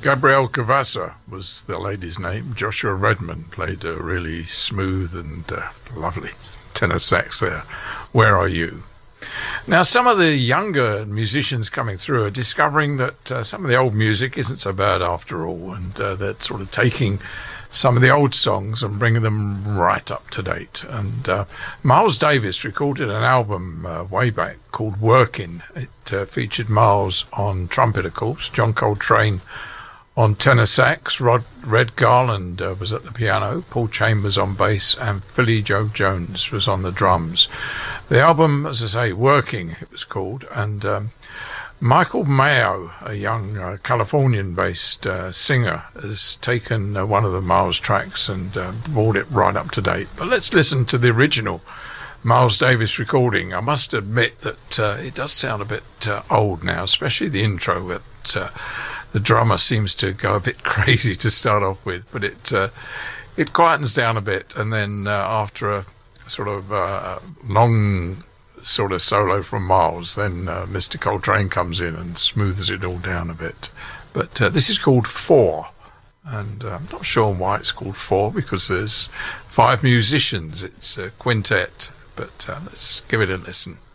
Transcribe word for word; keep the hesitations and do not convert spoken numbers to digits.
Gabrielle Cavassa was the lady's name. Joshua Redman played a really smooth and uh, lovely tenor sax there. Where Are You? Now, some of the younger musicians coming through are discovering that uh, some of the old music isn't so bad after all, and uh, they're sort of taking some of the old songs and bringing them right up to date. And uh, Miles Davis recorded an album uh, way back called Workin'. It uh, featured Miles on trumpet, of course, John Coltrane on tenor sax, Rod Red Garland uh, was at the piano, Paul Chambers on bass, and Philly Joe Jones was on the drums. The album, as I say, Working, it was called, and um, Michael Mayo, a young uh, Californian-based uh, singer, has taken uh, one of the Miles tracks and uh, brought it right up to date. But let's listen to the original Miles Davis recording. I must admit that uh, it does sound a bit uh, old now, especially the intro. But uh, the drummer seems to go a bit crazy to start off with, but it uh, it quietens down a bit, and then uh, after a sort of uh, long sort of solo from Miles, then uh, Mister Coltrane comes in and smooths it all down a bit. But uh, this is called Four, and uh, I'm not sure why it's called Four, because there's five musicians. It's a quintet, but uh, let's give it a listen.